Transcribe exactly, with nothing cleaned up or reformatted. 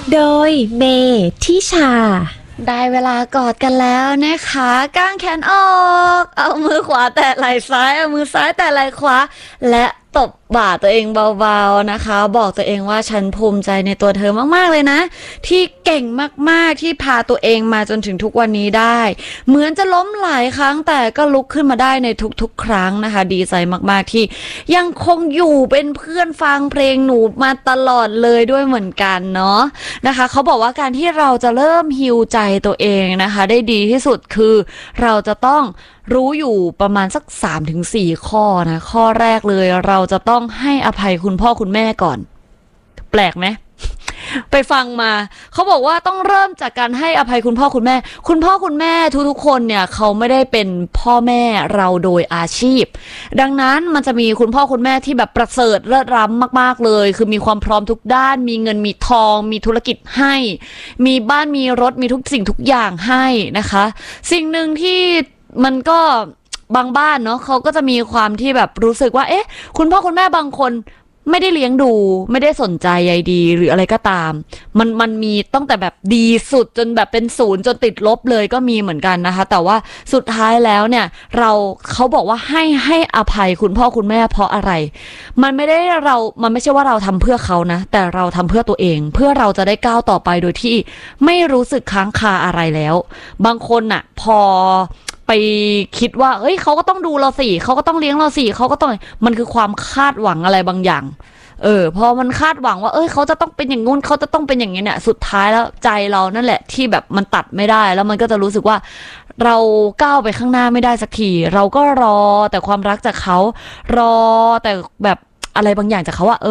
โดยเมทิชาได้เวลากอดกันแล้วนะคะก้างแขนออกเอามือขวาแตะไหล่ซ้ายเอามือซ้ายแตะไหล่ขวาและตบบ่าตัวเองเบาๆนะคะบอกตัวเองว่าฉันภูมิใจในตัวเธอมากๆเลยนะที่เก่งมากๆที่พาตัวเองมาจนถึงทุกวันนี้ได้เหมือนจะล้มหลายครั้งแต่ก็ลุกขึ้นมาได้ในทุกๆครั้งนะคะดีใจมากๆที่ยังคงอยู่เป็นเพื่อนฟังเพลงหนูมาตลอดเลยด้วยเหมือนกันเนาะนะคะเขาบอกว่าการที่เราจะเริ่มฮีลใจตัวเองนะคะได้ดีที่สุดคือเราจะต้องรู้อยู่ประมาณสัก สามถึงสี่ ข้อนะข้อแรกเลยเราจะต้องให้อภัยคุณพ่อคุณแม่ก่อนแปลกไหม ไปฟังมาเขาบอกว่าต้องเริ่มจากการให้อภัยคุณพ่อคุณแม่คุณพ่อคุณแม่ทุกๆคนเนี่ยเขาไม่ได้เป็นพ่อแม่เราโดยอาชีพดังนั้นมันจะมีคุณพ่อคุณแม่ที่แบบประเสริฐเลิศล้ำมากๆเลยคือมีความพร้อมทุกด้านมีเงินมีทองมีธุรกิจให้มีบ้านมีรถมีทุกสิ่งทุกอย่างให้นะคะสิ่งหนึ่งที่มันก็บางบ้านเนาะเขาก็จะมีความที่แบบรู้สึกว่าเอ๊ะคุณพ่อคุณแม่บางคนไม่ได้เลี้ยงดูไม่ได้สนใจใยดีหรืออะไรก็ตามมันมันมีตั้งแต่แบบดีสุดจนแบบเป็นศูนย์จนติดลบเลยก็มีเหมือนกันนะคะแต่ว่าสุดท้ายแล้วเนี่ยเราเขาบอกว่าให้ให้อภัยคุณพ่อคุณแม่เพราะอะไรมันไม่ได้เรามันไม่ใช่ว่าเราทำเพื่อเขานะแต่เราทำเพื่อตัวเองเพื่อเราจะได้ก้าวต่อไปโดยที่ไม่รู้สึกค้างคาอะไรแล้วบางคนน่ะพอไปคิดว่าเอ้ยเขาก็ต้องดูเราสิเขาก็ต้องเลี้ยงเราสิเขาก็ต้องมันคือความคาดหวังอะไรบางอย่างเออพอมันคาดหวังว่าเอ้ยเขาจะต้องเป็นอย่างงู้นเขาจะต้องเป็นอย่างนี้เนี่ยสุดท้ายแล้วใจเรานั่นแหละที่แบบมันตัดไม่ได้แล้วมันก็จะรู้สึกว่าเราก้าวไปข้างหน้าไม่ได้สักทีเราก็รอแต่ความรักจากเขารอแต่แบบอะไรบางอย่างจากเขาว่าเออ